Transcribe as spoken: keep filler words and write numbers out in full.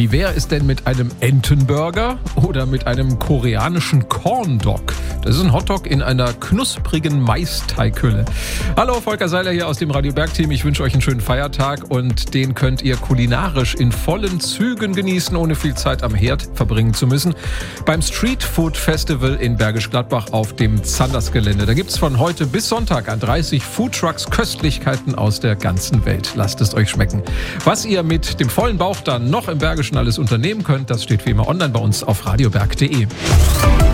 Wie wäre es denn mit einem Entenburger oder mit einem koreanischen Corn Dog? Das ist ein Hotdog in einer knusprigen Maisteighülle. Hallo, Volker Seiler hier aus dem Radio Berg Team. Ich wünsche euch einen schönen Feiertag und den könnt ihr kulinarisch in vollen Zügen genießen, ohne viel Zeit am Herd verbringen zu müssen. Beim Street Food Festival in Bergisch Gladbach auf dem Zanders-Gelände. Da gibt es von heute bis Sonntag an dreißig Foodtrucks Köstlichkeiten aus der ganzen Welt. Lasst es euch schmecken. Was ihr mit dem vollen Bauch dann noch im Bergischen alles unternehmen könnt, das steht wie immer online bei uns auf radioberg punkt de.